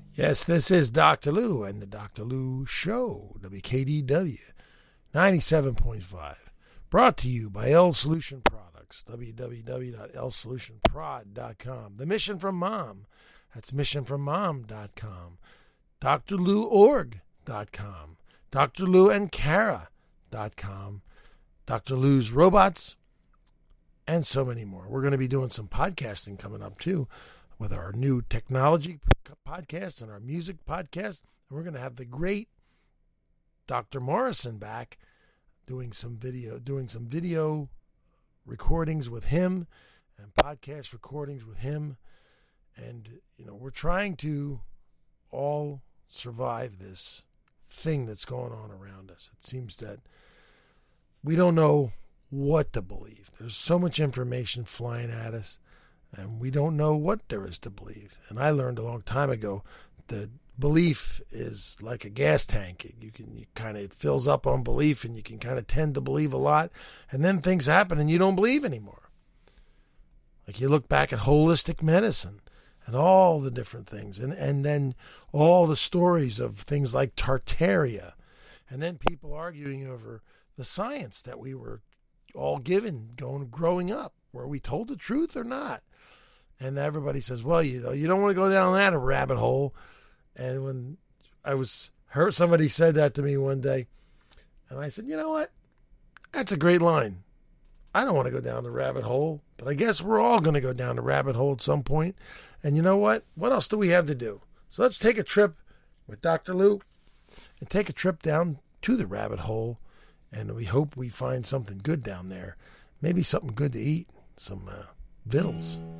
Yes, this is Dr. Lou and the Dr. Lou Show, WKDW 97.5. Brought to you by L Solution Products, www.lsolutionprod.com. The Mission from Mom, that's missionfrommom.com. drlouorg.com. drlouandkara.com. Dr. Lou's Robots, and so many more. We're going to be doing some podcasting coming up, too, with our new technology podcast and our music podcast. And we're going to have the great Dr. Morrison back doing some video recordings with him and podcast recordings with him. And, we're trying to all survive this thing that's going on around us. It seems that we don't know what to believe. There's so much information flying at us, and we don't know what there is to believe. And I learned a long time ago that belief is like a gas tank. It fills up on belief, and you can kind of tend to believe a lot, and then things happen and you don't believe anymore. Like you look back at holistic medicine and all the different things, and then all the stories of things like Tartaria, and then people arguing over the science that we were all given growing up. Were we told the truth or not? And everybody says, well, you don't want to go down that rabbit hole. And when I heard somebody said that to me one day, and I said, you know what? That's a great line. I don't want to go down the rabbit hole, but I guess we're all going to go down the rabbit hole at some point. And you know what? What else do we have to do? So let's take a trip with Dr. Lou and take a trip down to the rabbit hole. And we hope we find something good down there. Maybe something good to eat. Some vittles.